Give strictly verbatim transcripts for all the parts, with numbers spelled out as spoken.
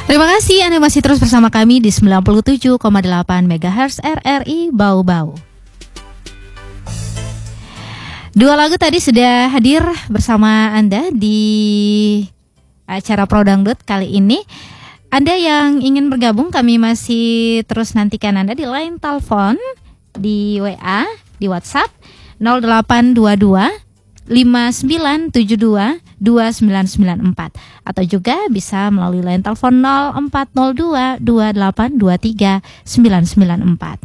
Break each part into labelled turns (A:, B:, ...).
A: Terima kasih Anda masih terus bersama kami di sembilan puluh tujuh koma delapan megahertz R R I Bau-Bau. Dua lagu tadi sudah hadir bersama Anda di acara Pro Dangdut kali ini. Anda yang ingin bergabung, kami masih terus nantikan Anda di line telepon, di W A, di WhatsApp nol delapan dua dua lima sembilan tujuh dua dua sembilan sembilan empat atau juga bisa melalui line telepon nol empat nol dua dua delapan dua tiga sembilan sembilan empat.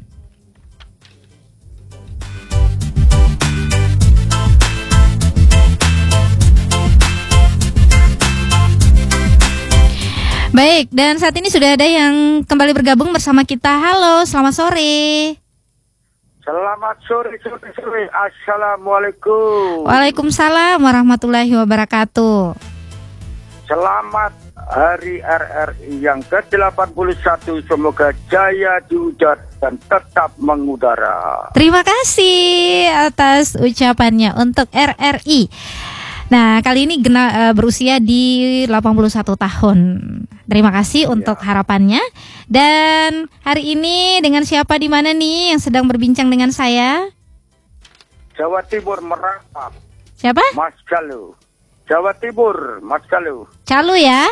A: Baik, dan saat ini sudah ada yang kembali bergabung bersama kita. Halo, selamat sore.
B: Selamat sore, sore, sore. Assalamualaikum.
A: Waalaikumsalam warahmatullahi wabarakatuh.
B: Selamat Hari R R I yang ke delapan puluh satu. Semoga jaya di udara dan tetap mengudara.
A: Terima kasih atas ucapannya untuk R R I. Nah, kali ini gena, uh, berusia di delapan puluh satu tahun. Terima kasih ya. Untuk harapannya. Dan hari ini dengan siapa di mana nih yang sedang berbincang dengan saya?
B: Jawa Timur Merapat.
A: Siapa?
B: Mas Calu. Jawa Timur, Mas Calu.
A: Calu ya?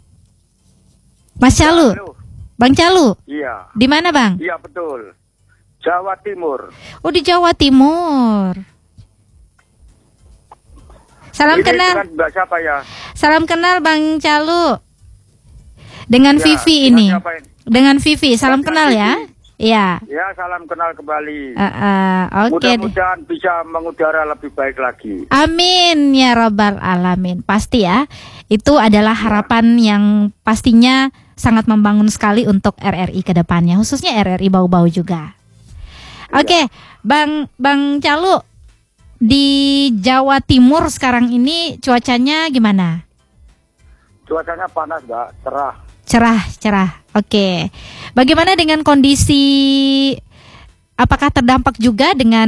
A: Mas Calu.
B: Calu.
A: Bang Calu.
B: Iya.
A: Di mana, Bang?
B: Iya, betul. Jawa Timur.
A: Oh, di Jawa Timur. Salam
B: Ini
A: kenal.
B: Mbak siapa ya?
A: Salam kenal Bang Calu. Dengan
B: Ya,
A: Vivi
B: dengan
A: ini.
B: siapa ini?
A: Dengan Vivi. Salam
B: Dengan
A: kenal
B: Vivi.
A: ya. Iya.
B: Ya, salam kenal kembali.
A: Uh, uh, Oke. deh.
B: Mudah-mudahan bisa mengudara lebih baik lagi.
A: Amin ya Rabbal Alamin. Pasti ya. Itu adalah harapan yang pastinya sangat membangun sekali untuk R R I ke depannya. Khususnya R R I Bau-Bau juga. Oke, Bang Bang Calu. Di Jawa Timur sekarang ini cuacanya gimana?
B: Cuacanya panas, Mbak, cerah.
A: Cerah, cerah. Oke. Bagaimana dengan kondisi, apakah terdampak juga dengan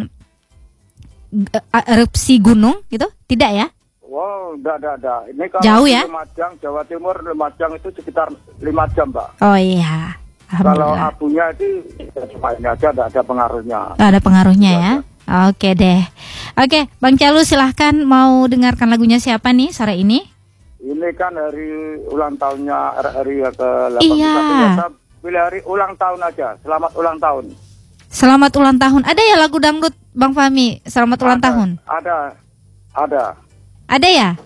A: uh, erupsi gunung gitu? Tidak ya?
B: Wow, enggak, enggak, enggak. Ini kalau
A: Jauh ya?
B: Lumajang, Jawa Timur, Lumajang itu sekitar lima jam, Mbak.
A: Oh iya.
B: Kalau
A: Alhamdulillah.
B: abunya itu ya cuma ini aja, enggak ada pengaruhnya.
A: Oh, ada pengaruhnya
B: Itu
A: ya?
B: aja.
A: Oke deh. Oke, Bang Calu silahkan mau dengarkan lagunya siapa nih sore ini?
B: Ini kan hari ulang tahunnya R R I ke delapan puluh satu.
A: Iya.
B: Saya pilih hari ulang tahun aja. Selamat ulang tahun.
A: Selamat ulang tahun. Ada ya lagu dangdut Bang Fahmi? Selamat ulang
B: Ada,
A: tahun.
B: Ada, ada.
A: Ada ya?